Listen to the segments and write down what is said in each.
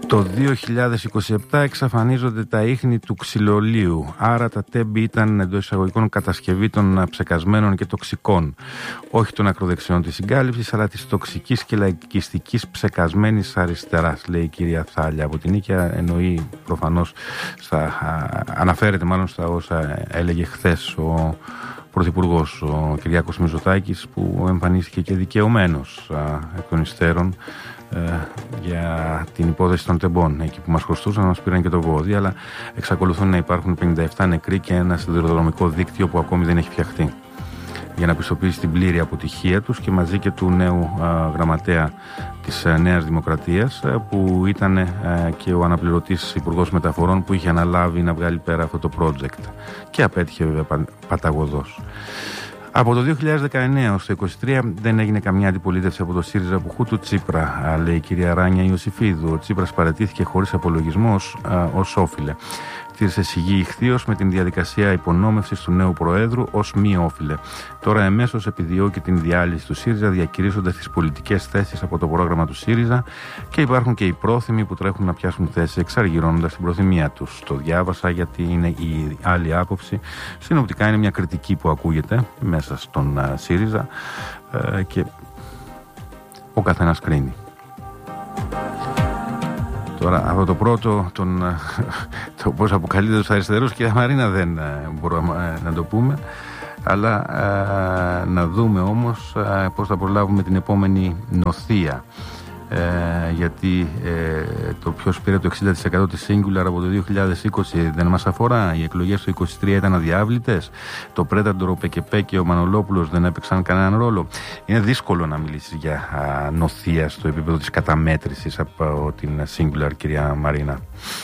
Το 2027 εξαφανίζονται τα ίχνη του ξυλολίου, άρα τα τέμπη ήταν εντός εισαγωγικών κατασκευή των ψεκασμένων και τοξικών, όχι των ακροδεξιών της συγκάλυψης, αλλά της τοξικής και λαϊκιστικής ψεκασμένης αριστεράς, λέει η κυρία Θάλια. Από την Νίκαια εννοεί προφανώς, αναφέρεται μάλλον στα όσα έλεγε χθες ο Πρωθυπουργός, ο Κυριάκος Μητσοτάκης, που εμφανίστηκε και δικαιωμένος εκ των υστέρων για την υπόθεση των τεμπών, εκεί που μας χρωστούσαν, μας πήραν και το βόδι, αλλά εξακολουθούν να υπάρχουν 57 νεκροί και ένα σιδηροδρομικό δίκτυο που ακόμη δεν έχει φτιαχτεί, για να πιστοποιήσει την πλήρη αποτυχία τους, και μαζί και του νέου γραμματέα της Νέας Δημοκρατίας, που ήταν και ο αναπληρωτής υπουργός μεταφορών, που είχε αναλάβει να βγάλει πέρα αυτό το project και απέτυχε βέβαια παταγωδός. Από το 2019 ως το 2023 δεν έγινε καμιά αντιπολίτευση από το ΣΥΡΙΖΑ που του Τσίπρα, λέει η κυρία Ράνια Ιωσήφιδου. Ο Τσίπρας παραιτήθηκε χωρίς απολογισμό ως όφιλε. Τήρησε σιγή ηχθείως με την διαδικασία υπονόμευσης του νέου Προέδρου ως μη όφιλε. Τώρα εμέσως επιδιώκει την διάλυση του ΣΥΡΙΖΑ, διακηρύσσοντας τις πολιτικές θέσεις από το πρόγραμμα του ΣΥΡΙΖΑ, και υπάρχουν και οι πρόθυμοι που τρέχουν να πιάσουν θέσεις εξαργυρώνοντας την προθυμία τους. Το διάβασα γιατί είναι η άλλη άποψη. Συνοπτικά είναι μια κριτική που ακούγεται μέσα στον ΣΥΡΙΖΑ και ο καθένας κρίνει. Τώρα, αυτό το πρώτο, το πώς αποκαλείται τους αριστερούς, κυρία Μαρίνα, δεν μπορούμε να το πούμε, αλλά να δούμε όμως πώς θα προλάβουμε την επόμενη νοθεία. Γιατί το ποιος πήρε το 60% της Singular από το 2020 δεν μας αφορά. Οι εκλογές του 2023 ήταν αδιάβλητες. Το Predator, ο Πεκεπέ και ο Μανολόπουλος δεν έπαιξαν κανέναν ρόλο. Είναι δύσκολο να μιλήσεις για νοθεία στο επίπεδο της καταμέτρησης από την Singular, κυρία Μαρίνα.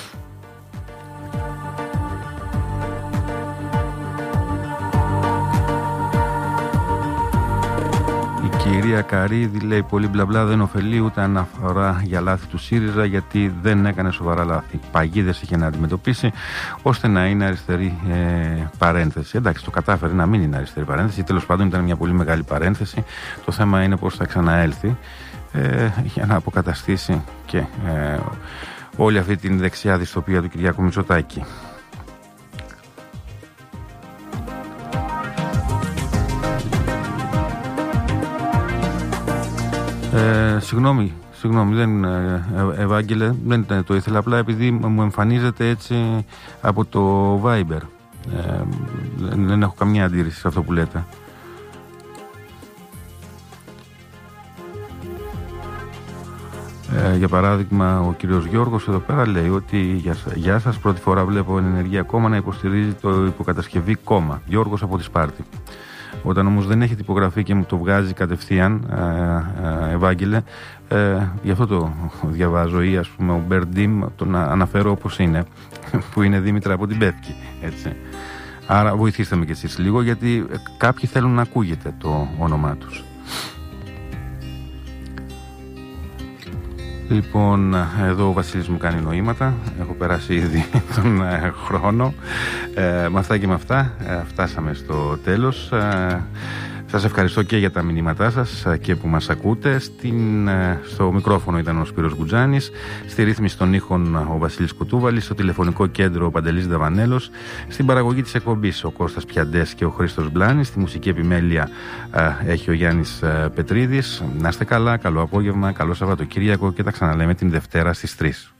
Η κυρία Καρίδη λέει πολύ μπλα δεν ωφελεί, ούτε αναφορά για λάθη του ΣΥΡΙΖΑ, γιατί δεν έκανε σοβαρά λάθη. Παγίδες είχε να αντιμετωπίσει ώστε να είναι αριστερή παρένθεση. Εντάξει, το κατάφερε να μην είναι αριστερή παρένθεση, τέλος πάντων ήταν μια πολύ μεγάλη παρένθεση. Το θέμα είναι πώς θα ξαναέλθει για να αποκαταστήσει και όλη αυτή την δεξιά δυστοπία του Κυριάκου Μητσοτάκη. Συγγνώμη, δεν, Ευάγγελε, δεν το ήθελα, απλά επειδή μου εμφανίζεται έτσι από το Viber. Δεν έχω καμία αντίρρηση σε αυτό που λέτε. Για παράδειγμα, ο κύριος Γιώργος εδώ πέρα λέει ότι γεια σας, πρώτη φορά βλέπω ενεργεία κόμμα να υποστηρίζει το υποκατασκευή κόμμα. Γιώργος από τη Σπάρτη. Όταν όμως δεν έχει τυπογραφεί και μου το βγάζει κατευθείαν, Ευάγγελε, γι' αυτό το διαβάζω, ή ας πούμε ο Μπερντίμ τον αναφέρω όπως είναι, που είναι Δήμητρα από την Πεύκη, έτσι. Άρα βοηθήστε με κι εσείς λίγο, γιατί κάποιοι θέλουν να ακούγεται το όνομά τους. Λοιπόν, εδώ ο Βασίλης μου κάνει νοήματα. Έχω περάσει ήδη τον χρόνο. Με αυτά και με αυτά φτάσαμε στο τέλος. Σας ευχαριστώ και για τα μηνύματά σας και που μας ακούτε. Στο μικρόφωνο ήταν ο Σπύρος Γκουτζάνης, στη ρύθμιση των ήχων ο Βασίλης Κουτούβαλης, στο τηλεφωνικό κέντρο ο Παντελής Δαβανέλος, στην παραγωγή της εκπομπής ο Κώστας Πιαντές και ο Χρήστος Μπλάνης, στη μουσική επιμέλεια έχει ο Γιάννης Πετρίδης. Να είστε καλά, καλό απόγευμα, καλό Σαββατοκύριακο και τα ξαναλέμε την Δευτέρα στις 3.